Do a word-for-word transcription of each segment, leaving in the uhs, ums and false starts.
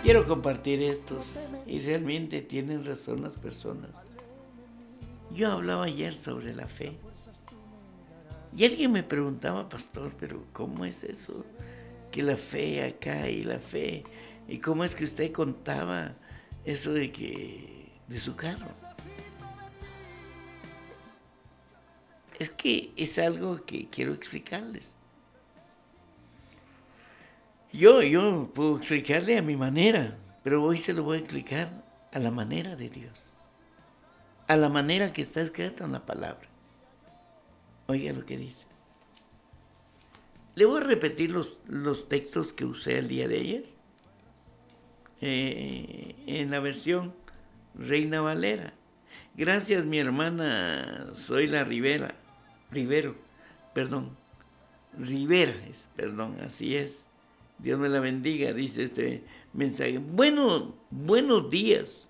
Quiero compartir estos y realmente tienen razón las personas. Yo hablaba ayer sobre la fe y alguien me preguntaba, pastor, pero ¿cómo es eso? Que la fe acá y la fe, ¿y cómo es que usted contaba eso de que de su carro? Es que es algo que quiero explicarles. Yo, yo puedo explicarle a mi manera, pero hoy se lo voy a explicar a la manera de Dios, a la manera que está escrita en la palabra. Oiga lo que dice. Le voy a repetir los, los textos que usé el día de ayer. Eh, en la versión Reina Valera. Gracias, mi hermana Zoila Rivera. Rivero, perdón. Rivera, es, perdón, así es. Dios me la bendiga, dice este mensaje. Bueno, buenos días.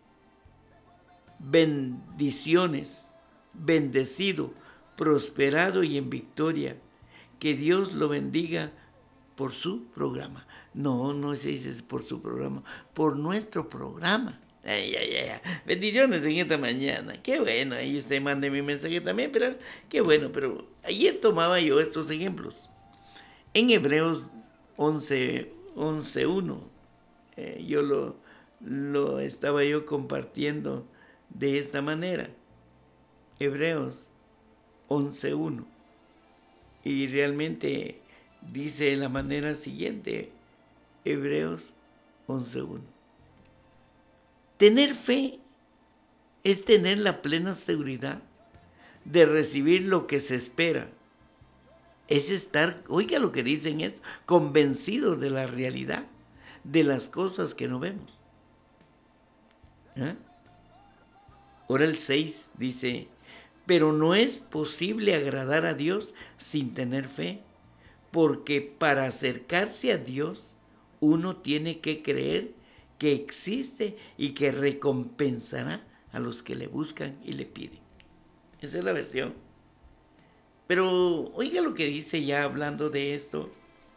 Bendiciones. Bendecido, prosperado y en victoria. Que Dios lo bendiga por su programa. No, no se dice por su programa, por nuestro programa. Ay, ay, ay. Bendiciones en esta mañana. Qué bueno, ahí usted mande mi mensaje también, pero qué bueno, pero ayer tomaba yo estos ejemplos. En Hebreos once, once uno, eh, yo lo, lo estaba yo compartiendo de esta manera. Hebreos once uno. Y realmente dice de la manera siguiente, Hebreos once uno. Tener fe es tener la plena seguridad de recibir lo que se espera. Es estar, oiga lo que dicen esto, convencido de la realidad de las cosas que no vemos. ¿Eh? Ahora el seis dice, pero no es posible agradar a Dios sin tener fe, porque para acercarse a Dios uno tiene que creer que existe y que recompensará a los que le buscan y le piden. Esa es la versión. Pero oiga lo que dice ya hablando de esto,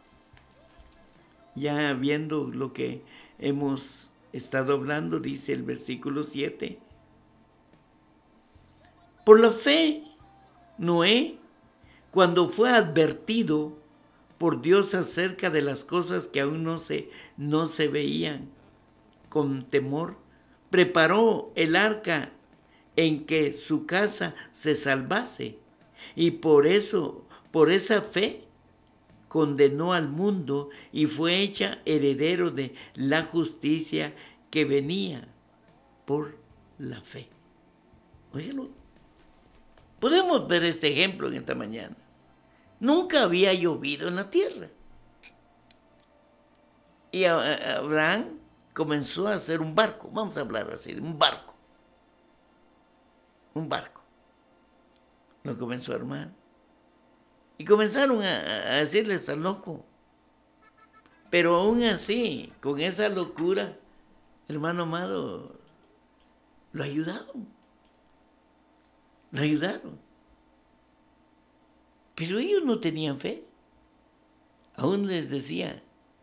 ya viendo lo que hemos estado hablando, dice el versículo siete. Por la fe, Noé, cuando fue advertido por Dios acerca de las cosas que aún no se, no se veían, con temor, preparó el arca en que su casa se salvase, y por eso, por esa fe, condenó al mundo y fue hecha heredero de la justicia que venía por la fe. Óyelo. Podemos ver este ejemplo en esta mañana. Nunca había llovido en la tierra. Y Abraham comenzó a hacer un barco. Vamos a hablar así, un barco. Un barco. Lo comenzó a armar. Y comenzaron a, a decirle, está loco. Pero aún así, con esa locura, hermano amado, lo ayudaron. Lo ayudaron. Pero ellos no tenían fe. Aún les decía,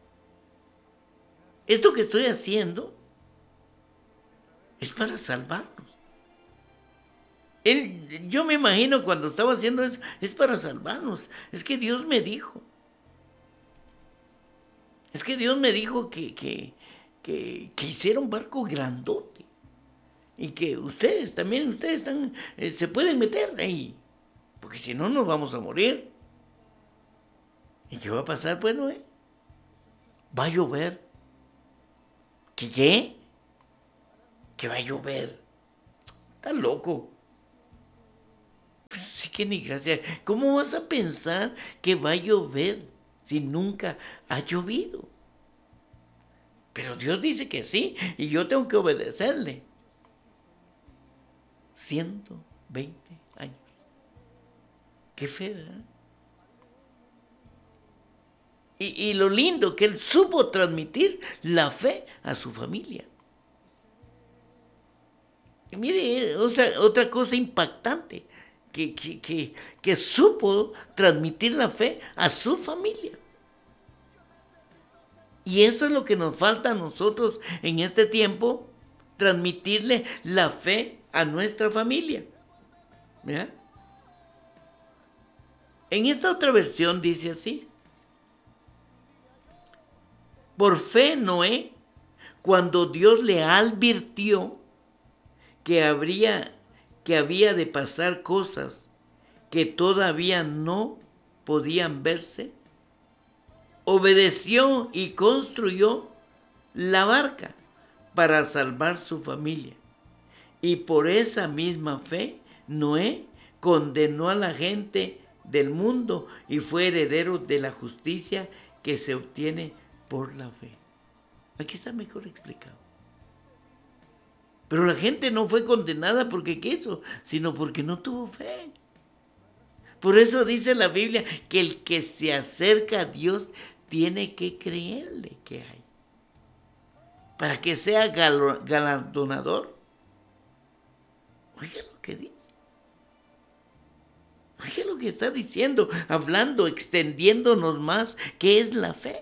esto que estoy haciendo es para salvarnos. Él, yo me imagino cuando estaba haciendo eso, es para salvarnos. Es que Dios me dijo. Es que Dios me dijo que, que, que, que hiciera un barco grandote. Y que ustedes también, ustedes están, eh, se pueden meter ahí. Porque si no, nos vamos a morir. ¿Y qué va a pasar, pues, no? Eh? Va a llover. ¿Qué qué? Que va a llover. Está loco. Pues sí que ni gracia. ¿Cómo vas a pensar que va a llover si nunca ha llovido? Pero Dios dice que sí, y yo tengo que obedecerle. ciento veinte años. Qué fe, ¿verdad? Y, y lo lindo que él supo transmitir la fe a su familia. Y mire, o sea, otra cosa impactante, que, que, que, que supo transmitir la fe a su familia. Y eso es lo que nos falta a nosotros en este tiempo, transmitirle la fe a nuestra familia. ¿Verdad? En esta otra versión dice así: por fe Noé, cuando Dios le advirtió que habría que había de pasar cosas que todavía no podían verse, obedeció y construyó la barca para salvar su familia. Y por esa misma fe, Noé condenó a la gente del mundo y fue heredero de la justicia que se obtiene por la fe. Aquí está mejor explicado. Pero la gente no fue condenada porque quiso, sino porque no tuvo fe. Por eso dice la Biblia que el que se acerca a Dios tiene que creerle que hay. Para que sea galardonador. Oiga lo que dice. Oiga lo que está diciendo, hablando, extendiéndonos más, ¿qué es la fe?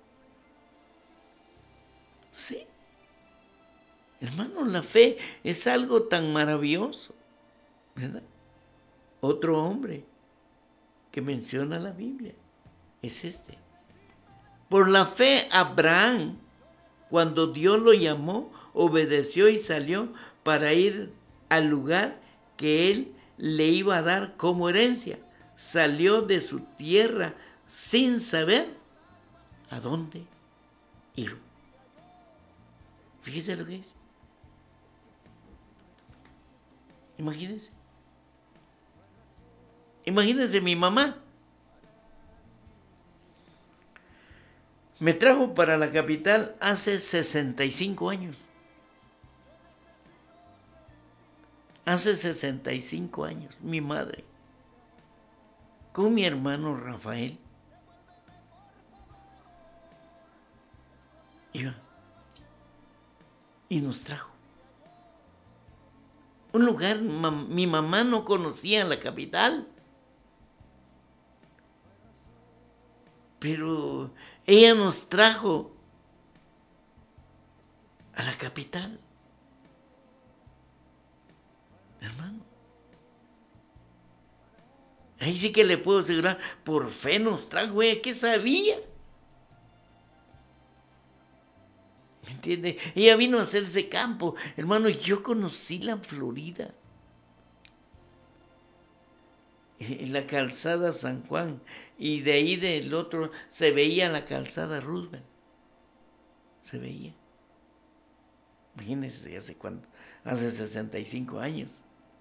Sí. Hermano, la fe es algo tan maravilloso, ¿verdad? Otro hombre que menciona la Biblia es este. Por la fe, Abraham, cuando Dios lo llamó, obedeció y salió para ir al lugar que él le iba a dar como herencia. Salió de su tierra sin saber a dónde ir. Fíjese lo que es. Imagínense. Imagínense mi mamá. Me trajo para la capital hace sesenta y cinco años. Hace sesenta y cinco años, mi madre, con mi hermano Rafael, iba y nos trajo. Un lugar, mam, mi mamá no conocía la capital, pero ella nos trajo a la capital. Hermano, ahí sí que le puedo asegurar, por fe nos trajo, ella que sabía. ¿Me entiende? Ella vino a hacerse campo. Hermano, yo conocí la Florida. En la calzada San Juan. Y de ahí del otro se veía la calzada Roosevelt. Se veía. Imagínense hace cuánto. Hace sesenta y cinco años.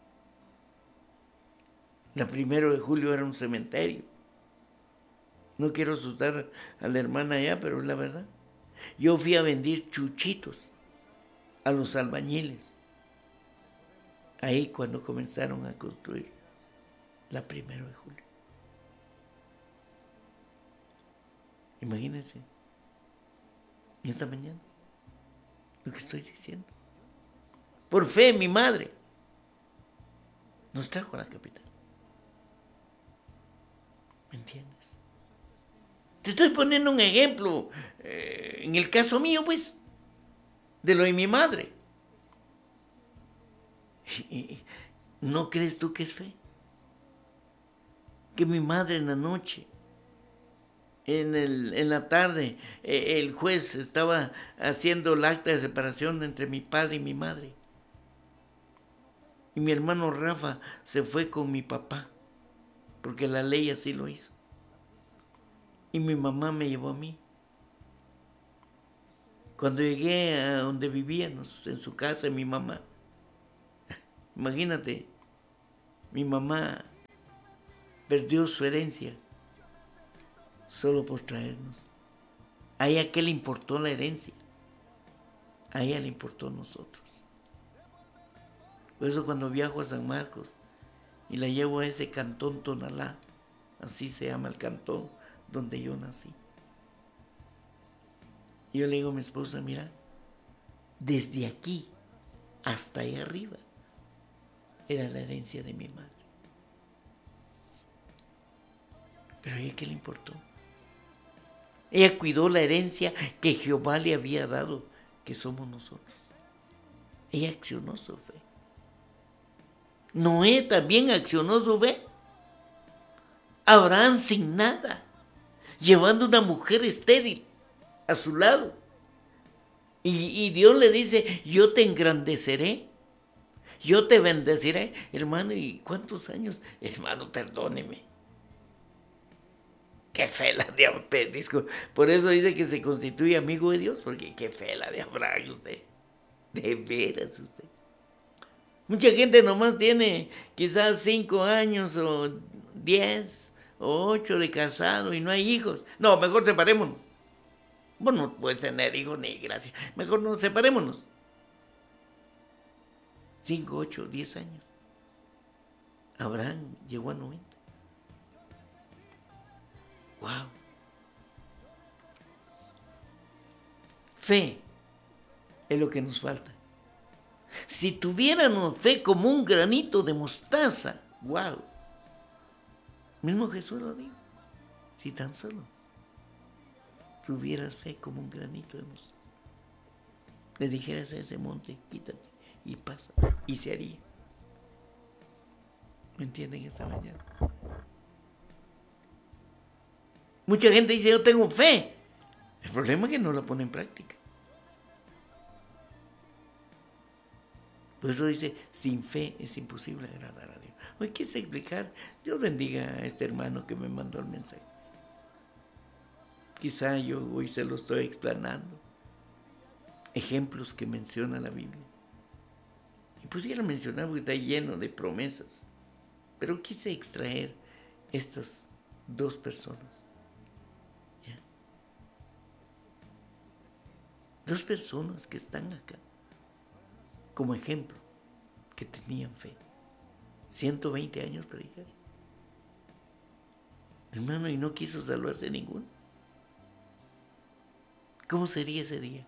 La primero de julio era un cementerio. No quiero asustar a la hermana allá, pero es la verdad. Yo fui a vender chuchitos a los albañiles. Ahí cuando comenzaron a construir la primero de julio. Imagínense. Y esta mañana, lo que estoy diciendo. Por fe, mi madre nos trajo a la capital. ¿Me entiendes? Te estoy poniendo un ejemplo, eh, en el caso mío, pues, de lo de mi madre. ¿No crees tú que es fe? Que mi madre en la noche, en, el, en la tarde, eh, el juez estaba haciendo el acta de separación entre mi padre y mi madre. Y mi hermano Rafa se fue con mi papá, porque la ley así lo hizo. Y mi mamá me llevó a mí. Cuando llegué a donde vivíamos, en su casa, mi mamá, imagínate, mi mamá perdió su herencia solo por traernos. A ella qué le importó la herencia, a ella le importó a nosotros. Por eso cuando viajo a San Marcos y la llevo a ese cantón Tonalá, así se llama el cantón donde yo nací. Y yo le digo a mi esposa, mira, desde aquí hasta allá arriba era la herencia de mi madre. Pero a ella qué le importó. Ella cuidó la herencia que Jehová le había dado, que somos nosotros. Ella accionó su fe. Noé también accionó su fe. Abraham sin nada, llevando una mujer estéril a su lado. Y, y Dios le dice, yo te engrandeceré, yo te bendeciré. Hermano, ¿y cuántos años? Hermano, perdóneme. Qué fe la de Abraham. Por eso dice que se constituye amigo de Dios, porque qué fe la de Abraham usted. De veras usted. Mucha gente nomás tiene quizás cinco años o diez o ocho de casado y no hay hijos. No, mejor separémonos. Vos no puedes tener hijos ni gracia. Mejor no, separémonos. Cinco, ocho, diez años. Abraham llegó a noventa. Wow. Fe es lo que nos falta. Si tuviéramos fe como un granito de mostaza, wow. Mismo Jesús lo dijo. Si tan solo tuvieras fe como un granito de mostaza, le dijeras a ese monte, quítate y pasa, y se haría. ¿Me entienden esta mañana? Mucha gente dice, yo tengo fe. El problema es que no la pone en práctica. Por eso dice, sin fe es imposible agradar a Dios. Hoy quise explicar, Dios bendiga a este hermano que me mandó el mensaje. Quizá yo hoy se lo estoy explanando. Ejemplos que menciona la Biblia. Y pudiera mencionar porque está lleno de promesas. Pero quise extraer estas dos personas. ¿Ya? Dos personas que están acá. Como ejemplo, que tenían fe. ciento veinte años predicar. Hermano, y no quiso salvarse ninguno. ¿Cómo sería ese día?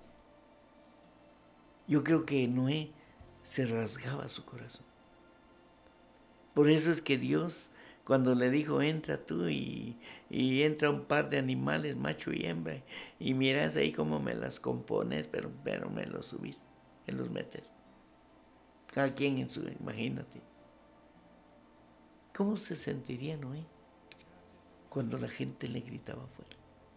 Yo creo que Noé se rasgaba su corazón. Por eso es que Dios, cuando le dijo, entra tú y, y entra un par de animales, macho y hembra, y miras ahí cómo me las compones, pero, pero me los subís, me los metes. Cada quien en su, imagínate. ¿Cómo se sentiría Noé cuando la gente le gritaba afuera?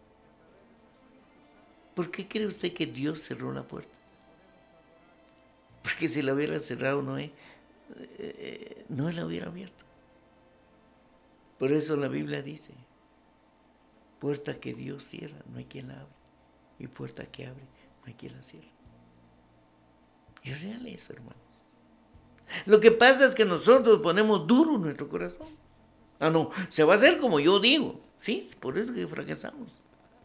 ¿Por qué cree usted que Dios cerró la puerta? Porque si la hubiera cerrado Noé, eh, no la hubiera abierto. Por eso la Biblia dice, puerta que Dios cierra, no hay quien la abra. Y puerta que abre, no hay quien la cierra. Y es real eso, hermanos. Lo que pasa es que nosotros ponemos duro nuestro corazón. Ah, no, se va a hacer como yo digo. Sí, por eso que fracasamos.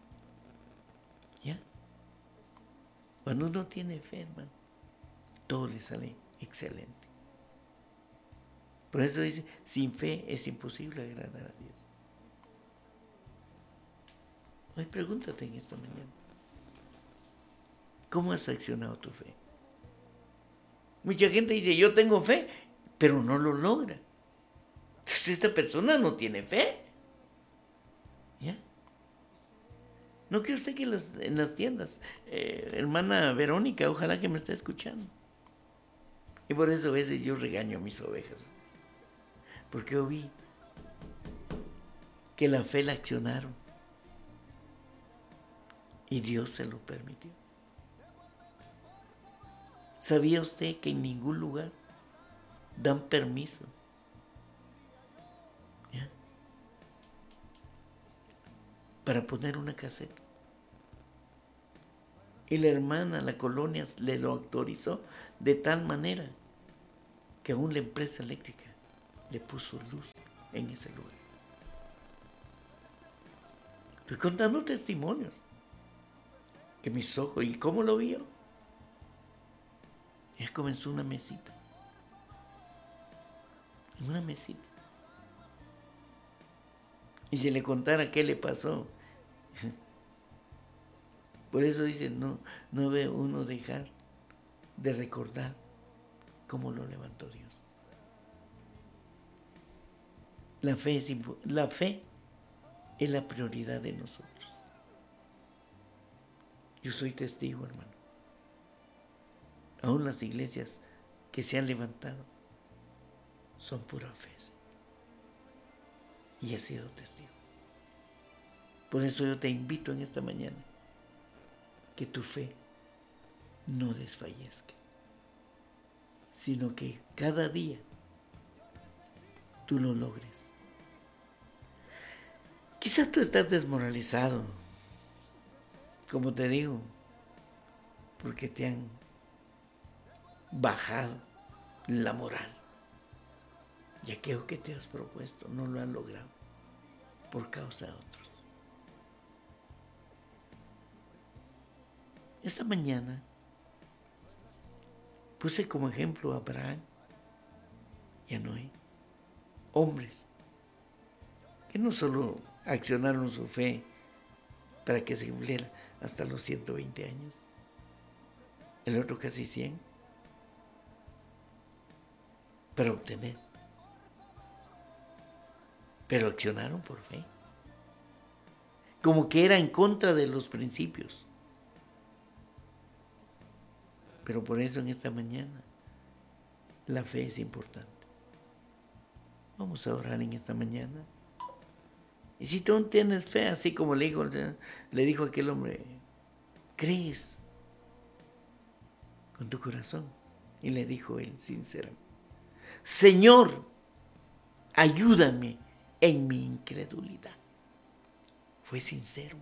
¿Ya? Cuando uno tiene fe, hermano, todo le sale excelente. Por eso dice, sin fe es imposible agradar a Dios. Hoy pregúntate en esta mañana, ¿cómo has accionado tu fe? Mucha gente dice, yo tengo fe, pero no lo logra. Entonces esta persona no tiene fe. ¿Ya? ¿No cree usted que las, en las tiendas, eh, hermana Verónica, ojalá que me esté escuchando? Y por eso a veces yo regaño a mis ovejas. Porque oí que la fe la accionaron. Y Dios se lo permitió. ¿Sabía usted que en ningún lugar dan permiso? ¿Ya? Para poner una caseta. Y la hermana, la colonia, le lo autorizó de tal manera que aún la empresa eléctrica le puso luz en ese lugar. Estoy contando testimonios que mis ojos, ¿y cómo lo vio? Ya comenzó una mesita. Una mesita. Y si le contara qué le pasó. Por eso dice, no, no ve uno dejar de recordar cómo lo levantó Dios. La fe es, la fe es la prioridad de nosotros. Yo soy testigo, hermano. Aún las iglesias que se han levantado son pura fe. Y he sido testigo. Por eso yo te invito en esta mañana que tu fe no desfallezca, sino que cada día tú lo logres. Quizás tú estás desmoralizado, como te digo, porque te han bajado la moral. Y aquello que te has propuesto no lo han logrado por causa de otros. Esta mañana puse como ejemplo a Abraham y a Noé, hombres que no solo accionaron su fe para que se cumpliera hasta los ciento veinte años, el otro casi cien, para obtener, pero accionaron por fe, como que era en contra de los principios. Pero por eso en esta mañana la fe es importante. Vamos a orar en esta mañana. Y si tú tienes fe, así como le dijo, le dijo aquel hombre, ¿crees con tu corazón? Y le dijo él sinceramente, Señor, ayúdame en mi incredulidad. Fue sincero,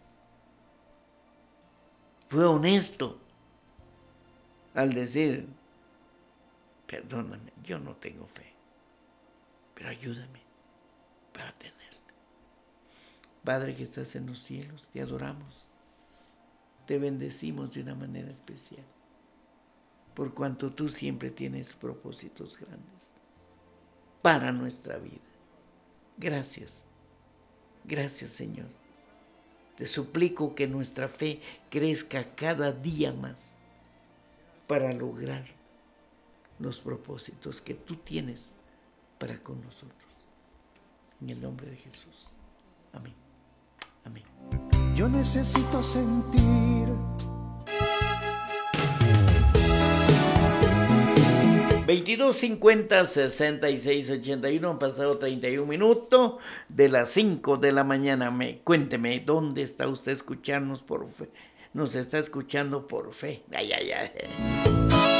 fue honesto al decir, perdóname, yo no tengo fe, pero ayúdame para tenerla. Padre que estás en los cielos, te adoramos, te bendecimos de una manera especial, por cuanto tú siempre tienes propósitos grandes para nuestra vida. Gracias, gracias Señor. Te suplico que nuestra fe crezca cada día más para lograr los propósitos que tú tienes para con nosotros. En el nombre de Jesús. Amén. Amén. Yo necesito sentir. veintidós cincuenta sesenta y seis ochenta y uno, han pasado treinta y un minutos de las cinco de la mañana. Me, cuénteme, ¿dónde está usted escuchándonos por fe? Nos está escuchando por fe. Ay, ay, ay.